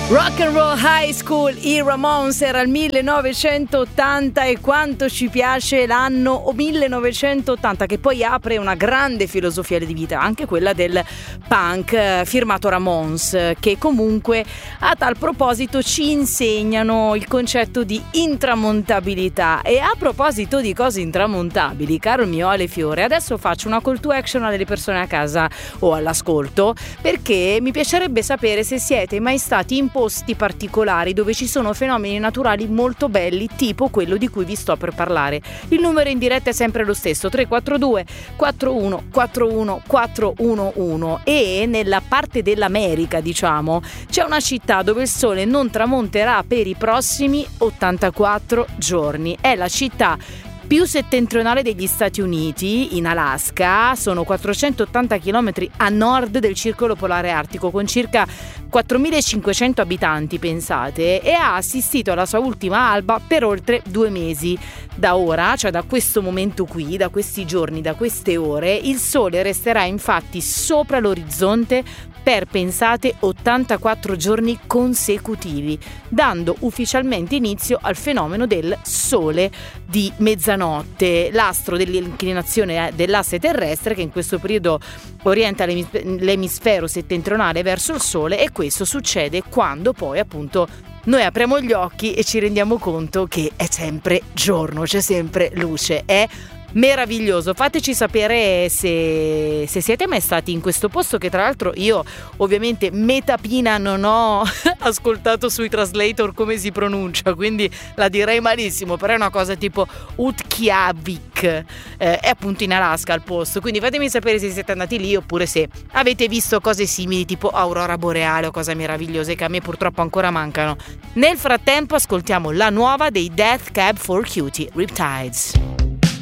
Rock and Roll High School, i Ramones, era il 1980 e quanto ci piace l'anno 1980, che poi apre una grande filosofia di vita, anche quella del punk, firmato Ramones, che comunque a tal proposito ci insegnano il concetto di intramontabilità. E a proposito di cose intramontabili, caro mio Ale Fiore, adesso faccio una call to action alle persone a casa o all'ascolto, perché mi piacerebbe sapere se siete mai stati in posti particolari dove ci sono fenomeni naturali molto belli, tipo quello di cui vi sto per parlare. Il numero in diretta è sempre lo stesso, 342 41 41 411, e nella parte dell'America, diciamo, c'è una città dove il sole non tramonterà per i prossimi 84 giorni. È la città più settentrionale degli Stati Uniti, in Alaska. Sono 480 km a nord del circolo polare artico, con circa 4.500 abitanti, pensate, e ha assistito alla sua ultima alba per oltre 2 mesi. Da ora, cioè da questo momento qui, da questi giorni, da queste ore, il sole resterà infatti sopra l'orizzonte per, pensate, 84 giorni consecutivi, dando ufficialmente inizio al fenomeno del sole di mezzanotte, l'astro dell'inclinazione dell'asse terrestre che in questo periodo orienta l'emisfero settentrionale verso il sole, e questo succede quando poi appunto noi apriamo gli occhi e ci rendiamo conto che è sempre giorno, c'è sempre luce. È meraviglioso. Fateci sapere se siete mai stati in questo posto, che tra l'altro io ovviamente metapina non ho ascoltato sui translator come si pronuncia, quindi la direi malissimo, però è una cosa tipo Utqiagvik, è appunto in Alaska il posto, quindi fatemi sapere se siete andati lì oppure se avete visto cose simili tipo aurora boreale o cose meravigliose che a me purtroppo ancora mancano. Nel frattempo ascoltiamo la nuova dei Death Cab for Cutie, Riptides.